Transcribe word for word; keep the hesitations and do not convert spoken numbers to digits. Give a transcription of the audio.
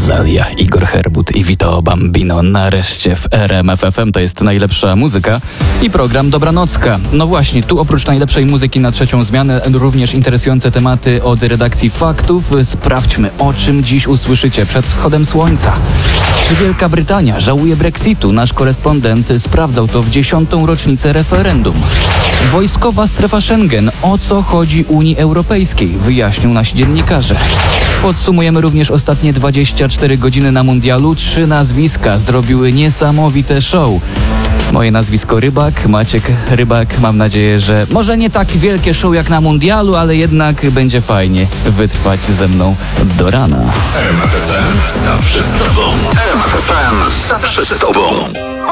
Rosalia, Igor Herbut i Vito Bambino. Nareszcie w R M F F M to jest najlepsza muzyka i program Dobranocka. No właśnie, tu oprócz najlepszej muzyki na trzecią zmianę również interesujące tematy od redakcji Faktów. Sprawdźmy, o czym dziś usłyszycie przed wschodem słońca. Czy Wielka Brytania żałuje Brexitu? Nasz korespondent sprawdzał to w dziesiątą rocznicę referendum. Wojskowa strefa Schengen. O co chodzi Unii Europejskiej? Wyjaśnią nasi dziennikarze. Podsumujemy również ostatnie dwadzieścia cztery godziny na mundialu. Trzy nazwiska zrobiły niesamowite show. Moje nazwisko Rybak, Maciek Rybak. Mam nadzieję, że może nie tak wielkie show jak na mundialu, ale jednak będzie fajnie wytrwać ze mną do rana. R M F F M zawsze z tobą. R M F F M zawsze z tobą.